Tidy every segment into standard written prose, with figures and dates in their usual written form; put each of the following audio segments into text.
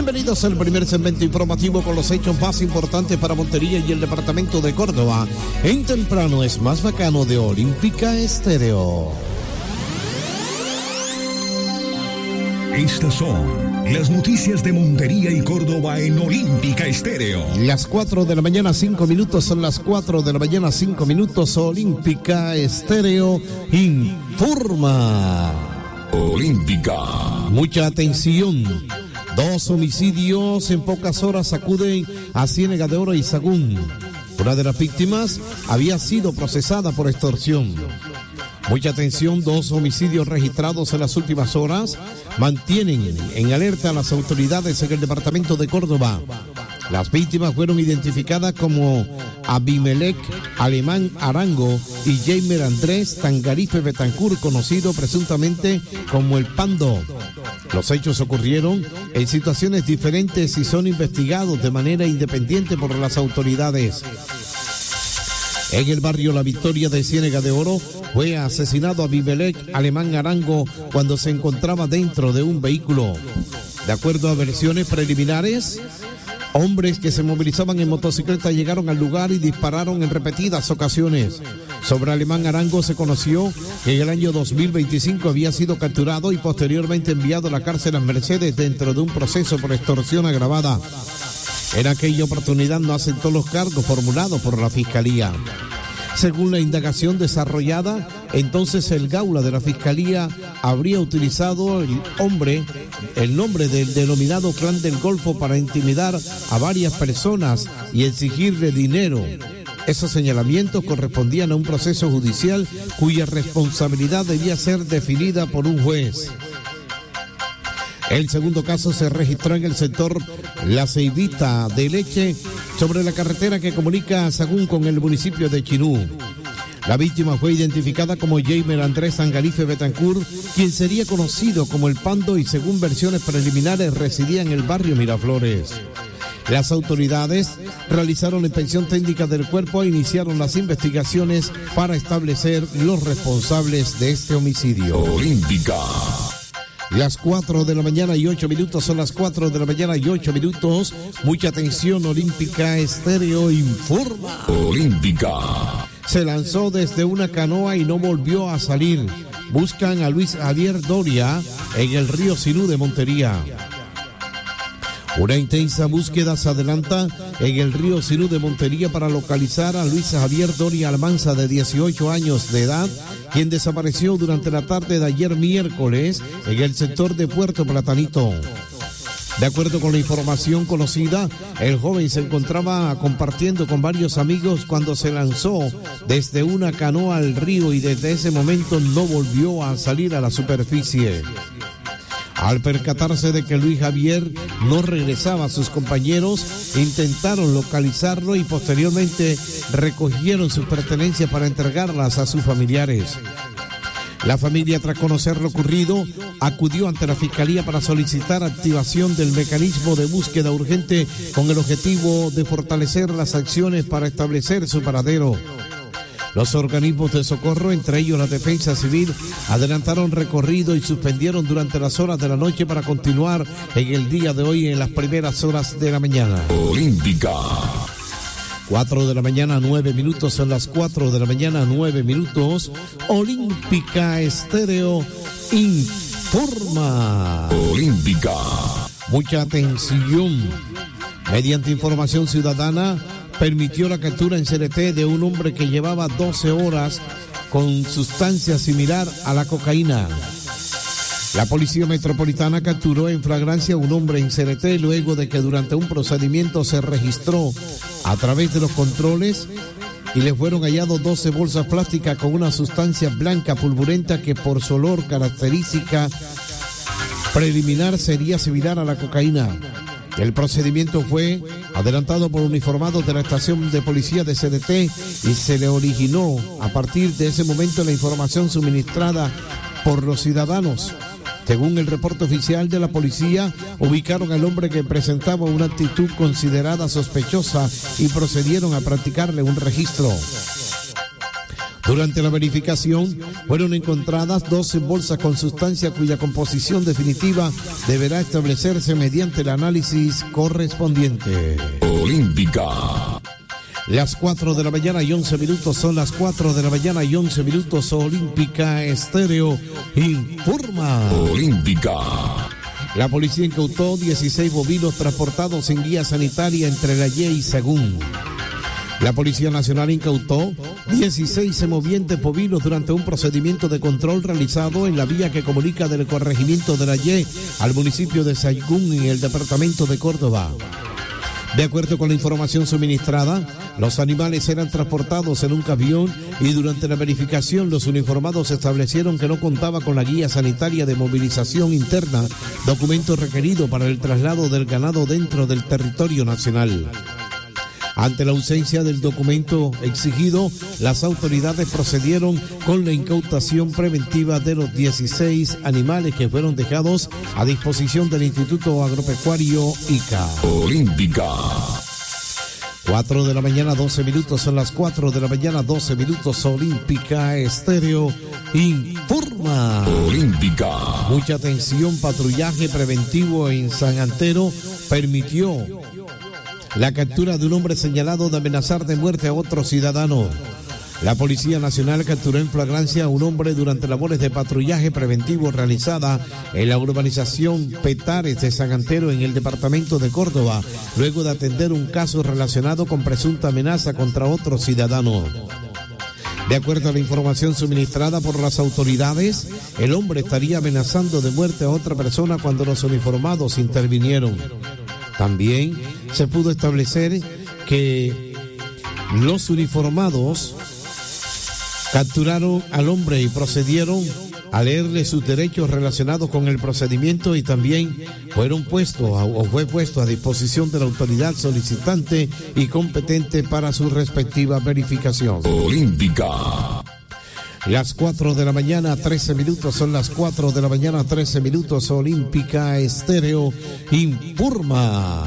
Bienvenidos al primer segmento informativo con los hechos más importantes para Montería y el departamento de Córdoba. En Temprano es más bacano de Olímpica Estéreo. Estas son las noticias de Montería y Córdoba en Olímpica Estéreo. Las 4 de la mañana, 5 minutos, son las 4 de la mañana, 5 minutos. Olímpica Estéreo informa. Olímpica. Mucha atención. 2 homicidios en pocas horas sacuden a Ciénega de Oro y Sagún. Una de las víctimas había sido procesada por extorsión. Mucha atención, 2 homicidios registrados en las últimas horas mantienen en alerta a las autoridades en el departamento de Córdoba. Las víctimas fueron identificadas como Abimelech Alemán Arango y Jaime Andrés Tangarife Betancur, conocido presuntamente como el Pando. Los hechos ocurrieron en situaciones diferentes y son investigados de manera independiente por las autoridades. En el barrio La Victoria de Ciénega de Oro fue asesinado Abimelech Alemán Arango cuando se encontraba dentro de un vehículo. De acuerdo a versiones preliminares, hombres que se movilizaban en motocicleta llegaron al lugar y dispararon en repetidas ocasiones. Sobre Alemán Arango se conoció que en el año 2025 había sido capturado y posteriormente enviado a la cárcel en Mercedes dentro de un proceso por extorsión agravada. En aquella oportunidad no aceptó los cargos formulados por la Fiscalía. Según la indagación desarrollada, entonces el Gaula de la Fiscalía habría utilizado el nombre del denominado Clan del Golfo para intimidar a varias personas y exigirle dinero. Esos señalamientos correspondían a un proceso judicial cuya responsabilidad debía ser definida por un juez. El segundo caso se registró en el sector La Ceibita de Leche, sobre la carretera que comunica a Sagún con el municipio de Chinú. La víctima fue identificada como Jaime Andrés Tangarife Betancur, quien sería conocido como el Pando y según versiones preliminares residía en el barrio Miraflores. Las autoridades realizaron la inspección técnica del cuerpo e iniciaron las investigaciones para establecer los responsables de este homicidio. Olímpica. Las 4 de la mañana y 8 minutos, son las 4 de la mañana y 8 minutos. Mucha atención, Olímpica Estéreo informa. Olímpica. Se lanzó desde una canoa y no volvió a salir. Buscan a Luis Javier Doria en el río Sinú de Montería. Una intensa búsqueda se adelanta en el río Sinú de Montería para localizar a Luis Javier Doria Almanza, de 18 años de edad, quien desapareció durante la tarde de ayer miércoles en el sector de Puerto Platanito. De acuerdo con la información conocida, el joven se encontraba compartiendo con varios amigos cuando se lanzó desde una canoa al río y desde ese momento no volvió a salir a la superficie. Al percatarse de que Luis Javier no regresaba, sus compañeros intentaron localizarlo y posteriormente recogieron sus pertenencias para entregarlas a sus familiares. La familia, tras conocer lo ocurrido, acudió ante la Fiscalía para solicitar activación del mecanismo de búsqueda urgente con el objetivo de fortalecer las acciones para establecer su paradero. Los organismos de socorro, entre ellos la Defensa Civil, adelantaron recorrido y suspendieron durante las horas de la noche para continuar en el día de hoy en las primeras horas de la mañana. Olímpica. 4 de la mañana, 9 minutos, son las 4 de la mañana, 9 minutos. Olímpica Estéreo informa. Olímpica. Mucha atención. Mediante información ciudadana, permitió la captura en Cereté de un hombre que llevaba 12 horas con sustancia similar a la cocaína. La Policía Metropolitana capturó en flagrancia a un hombre en Cereté luego de que durante un procedimiento se registró a través de los controles y le fueron hallados 12 bolsas plásticas con una sustancia blanca pulvurenta que por su olor característica preliminar sería similar a la cocaína. El procedimiento fue adelantado por uniformados de la estación de policía de CDT y se le originó a partir de ese momento la información suministrada por los ciudadanos. Según el reporte oficial de la policía, ubicaron al hombre que presentaba una actitud considerada sospechosa y procedieron a practicarle un registro. Durante la verificación fueron encontradas 12 bolsas con sustancia cuya composición definitiva deberá establecerse mediante el análisis correspondiente. Olímpica. Las 4 de la mañana y 11 minutos son las 4 de la mañana y 11 minutos. Olímpica Estéreo informa. Olímpica. La policía incautó 16 bovinos transportados en guía sanitaria entre La Ye y Sagún. La Policía Nacional incautó 16 semovientes bovinos durante un procedimiento de control realizado en la vía que comunica del corregimiento de La Ye al municipio de Sagún en el departamento de Córdoba. De acuerdo con la información suministrada, los animales eran transportados en un camión y durante la verificación los uniformados establecieron que no contaba con la guía sanitaria de movilización interna, documento requerido para el traslado del ganado dentro del territorio nacional. Ante la ausencia del documento exigido, las autoridades procedieron con la incautación preventiva de los 16 animales que fueron dejados a disposición del Instituto Agropecuario ICA. Olímpica. 4 de la mañana, 12 minutos, son las 4 de la mañana, 12 minutos. Olímpica Estéreo informa. Olímpica. Mucha atención, patrullaje preventivo en San Antero permitió la captura de un hombre señalado de amenazar de muerte a otro ciudadano. La Policía Nacional capturó en flagrancia a un hombre durante labores de patrullaje preventivo realizada en la urbanización Petares de San Antero en el departamento de Córdoba, luego de atender un caso relacionado con presunta amenaza contra otro ciudadano. De acuerdo a la información suministrada por las autoridades, el hombre estaría amenazando de muerte a otra persona cuando los uniformados intervinieron. También se pudo establecer que los uniformados capturaron al hombre y procedieron a leerle sus derechos relacionados con el procedimiento y también fue puesto a disposición de la autoridad solicitante y competente para su respectiva verificación. Olímpica. Las 4 de la mañana, 13 minutos, son las 4 de la mañana, 13 minutos. Olímpica Estéreo informa.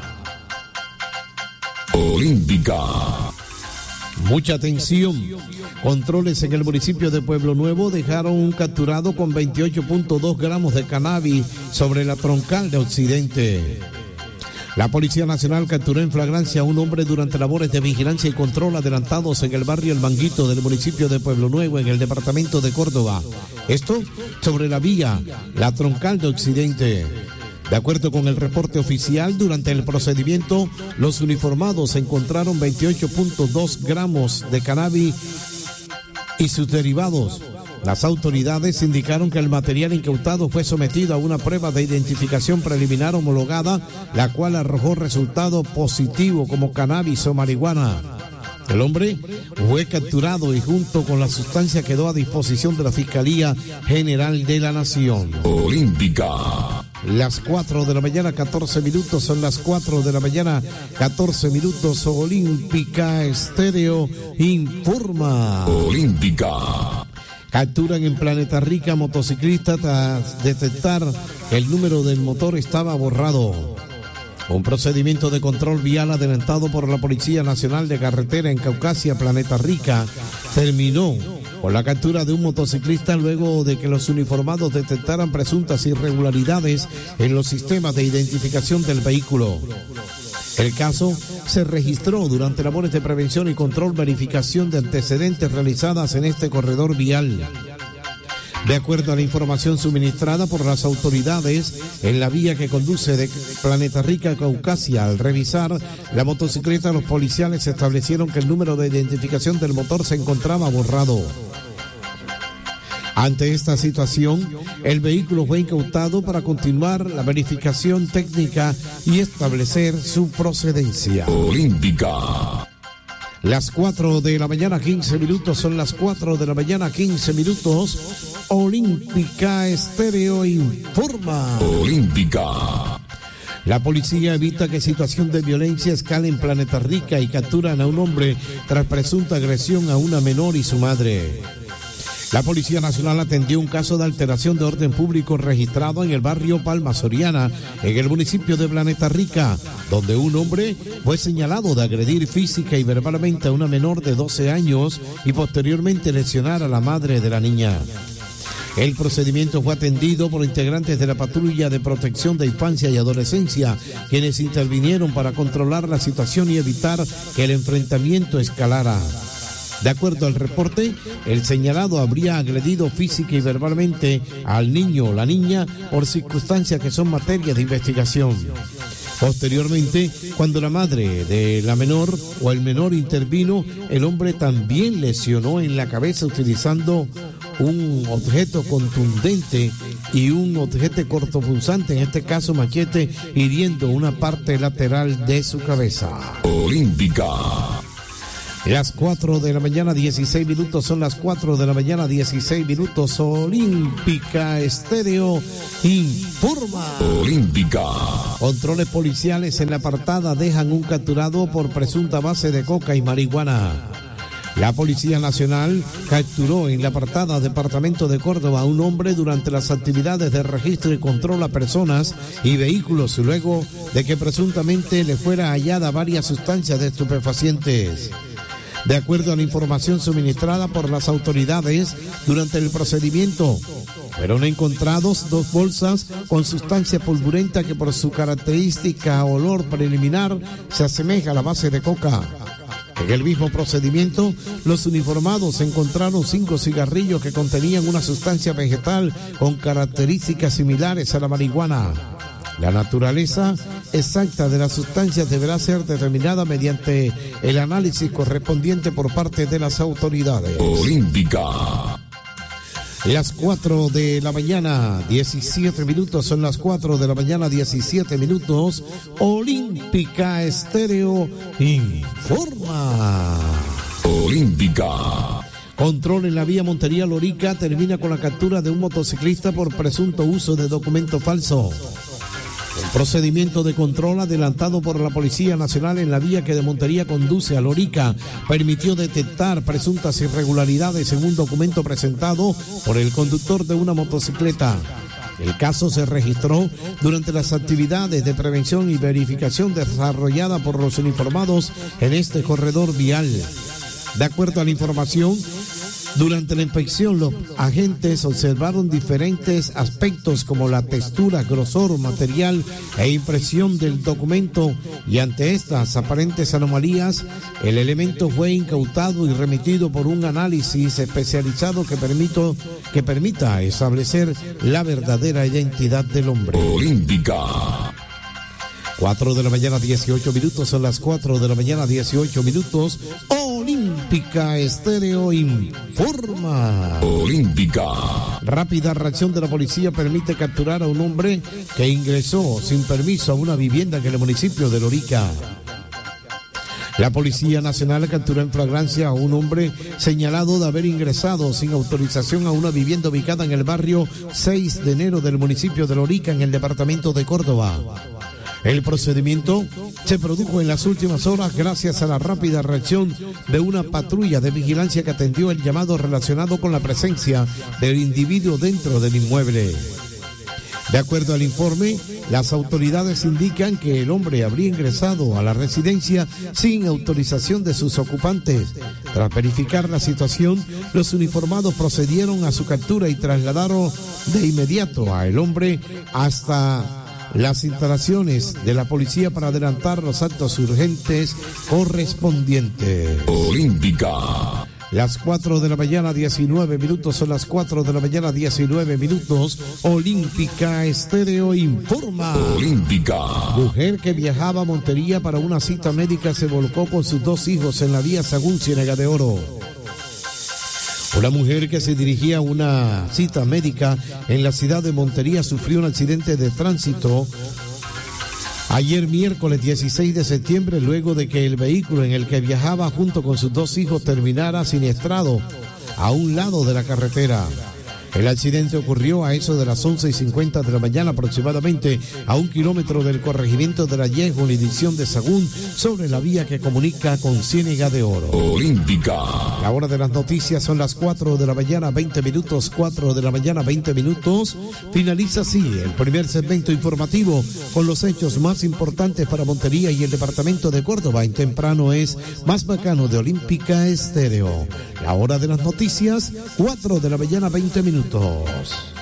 Olímpica. Mucha atención. Controles en el municipio de Pueblo Nuevo dejaron un capturado con 28.2 gramos de cannabis sobre la troncal de Occidente. La Policía Nacional capturó en flagrancia a un hombre durante labores de vigilancia y control adelantados en el barrio El Manguito del municipio de Pueblo Nuevo en el departamento de Córdoba. Esto sobre la vía La Troncal de Occidente. De acuerdo con el reporte oficial, durante el procedimiento, los uniformados encontraron 28.2 gramos de cannabis y sus derivados. Las autoridades indicaron que el material incautado fue sometido a una prueba de identificación preliminar homologada, la cual arrojó resultado positivo como cannabis o marihuana. El hombre fue capturado y junto con la sustancia quedó a disposición de la Fiscalía General de la Nación. Olímpica. Las 4 de la mañana, 14 minutos, son las 4 de la mañana, 14 minutos. Olímpica Estéreo informa. Olímpica. Capturan en Planeta Rica motociclista tras detectar que el número del motor estaba borrado. Un procedimiento de control vial adelantado por la Policía Nacional de Carretera en Caucasia, Planeta Rica, terminó con la captura de un motociclista luego de que los uniformados detectaran presuntas irregularidades en los sistemas de identificación del vehículo. El caso se registró durante labores de prevención y control, verificación de antecedentes realizadas en este corredor vial. De acuerdo a la información suministrada por las autoridades, en la vía que conduce de Planeta Rica a Caucasia, al revisar la motocicleta, los policiales establecieron que el número de identificación del motor se encontraba borrado. Ante esta situación, el vehículo fue incautado para continuar la verificación técnica y establecer su procedencia. Olímpica. Las 4 de la mañana, 15 minutos, son las 4 de la mañana, 15 minutos. Olímpica Estéreo informa. Olímpica. La policía evita que situación de violencia escale en Planeta Rica y capturan a un hombre tras presunta agresión a una menor y su madre. La Policía Nacional atendió un caso de alteración de orden público registrado en el barrio Palma Soriana, en el municipio de Planeta Rica, donde un hombre fue señalado de agredir física y verbalmente a una menor de 12 años y posteriormente lesionar a la madre de la niña. El procedimiento fue atendido por integrantes de la Patrulla de Protección de Infancia y Adolescencia, quienes intervinieron para controlar la situación y evitar que el enfrentamiento escalara. De acuerdo al reporte, el señalado habría agredido física y verbalmente al niño o la niña por circunstancias que son materia de investigación. Posteriormente, cuando la madre de la menor o el menor intervino, el hombre también lesionó en la cabeza utilizando un objeto contundente y un objeto cortopunzante, en este caso machete, hiriendo una parte lateral de su cabeza. Olímpica. Las 4 de la mañana, 16 minutos, son las 4 de la mañana, 16 minutos. Olímpica Estéreo informa. Olímpica. Controles policiales en la apartada dejan un capturado por presunta base de coca y marihuana. La Policía Nacional capturó en la apartada Departamento de Córdoba a un hombre durante las actividades de registro y control a personas y vehículos, luego de que presuntamente le fuera hallada varias sustancias de estupefacientes. De acuerdo a la información suministrada por las autoridades, durante el procedimiento fueron encontrados 2 bolsas con sustancia pulverulenta que por su característica olor preliminar se asemeja a la base de coca. En el mismo procedimiento, los uniformados encontraron 5 cigarrillos que contenían una sustancia vegetal con características similares a la marihuana. La naturaleza exacta de las sustancias deberá ser determinada mediante el análisis correspondiente por parte de las autoridades. Olímpica. Las 4 de la mañana, 17 minutos, son las 4 de la mañana, 17 minutos. Olímpica Estéreo informa. Olímpica. Control en la vía Montería-Lorica termina con la captura de un motociclista por presunto uso de documento falso. El procedimiento de control adelantado por la Policía Nacional en la vía que de Montería conduce a Lorica permitió detectar presuntas irregularidades en un documento presentado por el conductor de una motocicleta. El caso se registró durante las actividades de prevención y verificación desarrolladas por los uniformados en este corredor vial. De acuerdo a la información, durante la inspección, los agentes observaron diferentes aspectos como la textura, grosor, material e impresión del documento, y ante estas aparentes anomalías, el elemento fue incautado y remitido por un análisis especializado que permita establecer la verdadera identidad del hombre. Olímpica. 4 de la mañana, 18 minutos, son las 4 de la mañana, 18 minutos. Olímpica Estéreo informa. Olímpica. Rápida reacción de la policía permite capturar a un hombre que ingresó sin permiso a una vivienda en el municipio de Lorica. La Policía Nacional capturó en flagrancia a un hombre señalado de haber ingresado sin autorización a una vivienda ubicada en el barrio 6 de enero del municipio de Lorica, en el departamento de Córdoba. El procedimiento se produjo en las últimas horas gracias a la rápida reacción de una patrulla de vigilancia que atendió el llamado relacionado con la presencia del individuo dentro del inmueble. De acuerdo al informe, las autoridades indican que el hombre habría ingresado a la residencia sin autorización de sus ocupantes. Tras verificar la situación, los uniformados procedieron a su captura y trasladaron de inmediato al hombre hasta las instalaciones de la policía para adelantar los actos urgentes correspondientes. Olímpica. Las 4 de la mañana, 19 minutos, son las 4 de la mañana, 19 minutos. Olímpica Estéreo informa. Olímpica. Mujer que viajaba a Montería para una cita médica se volcó con sus 2 hijos en la vía Sagún Ciénega de Oro. Una mujer que se dirigía a una cita médica en la ciudad de Montería sufrió un accidente de tránsito ayer miércoles 16 de septiembre, luego de que el vehículo en el que viajaba junto con sus 2 hijos terminara siniestrado a un lado de la carretera. El accidente ocurrió a eso de las 11:50 de la mañana aproximadamente a 1 kilómetro del corregimiento de la Y, jurisdicción de Sagún, sobre la vía que comunica con Ciénega de Oro. Olímpica. La hora de las noticias son las 4 de la mañana, 20 minutos, 4 de la mañana, 20 minutos. Finaliza así el primer segmento informativo con los hechos más importantes para Montería y el departamento de Córdoba. En temprano es Más Bacano de Olímpica Estéreo. La hora de las noticias, 4 de la mañana, 20 minutos.